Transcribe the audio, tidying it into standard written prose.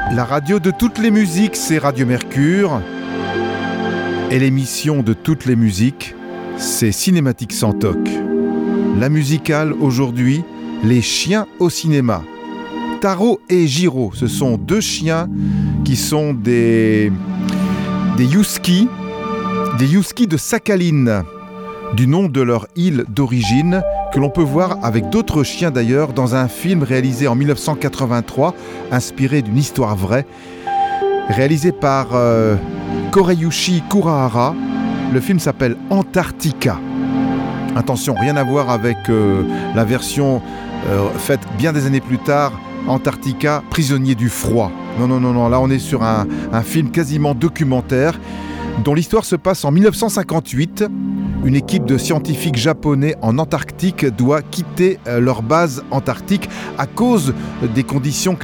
La radio de toutes les musiques, c'est Radio Mercure. Et l'émission de toutes les musiques, c'est Cinématique sans toc. La musicale aujourd'hui, les chiens au cinéma. Taro et Jiro, ce sont deux chiens qui sont des huskies de Sakhaline, du nom de leur île d'origine, que l'on peut voir avec d'autres chiens d'ailleurs dans un film réalisé en 1983, inspiré d'une histoire vraie, réalisé par Koreyushi Kurahara. Le film s'appelle Antarctica. Attention, rien à voir avec la version faite bien des années plus tard, Antarctica, prisonnier du froid. Non, là on est sur un film quasiment documentaire dont l'histoire se passe en 1958. Une équipe de scientifiques japonais en Antarctique doit quitter leur base antarctique à cause des conditions